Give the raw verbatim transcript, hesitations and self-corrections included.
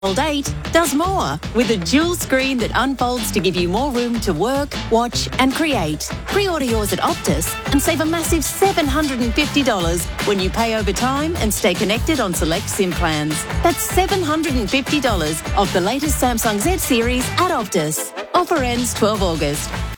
Fold eight does more with a dual screen that unfolds to give you more room to work, watch and create. Pre-order yours at Optus and save a massive seven hundred fifty dollars when you pay over time and stay connected on select SIM plans. That's seven hundred fifty dollars off the latest Samsung Z series at Optus. Offer ends twelfth of August.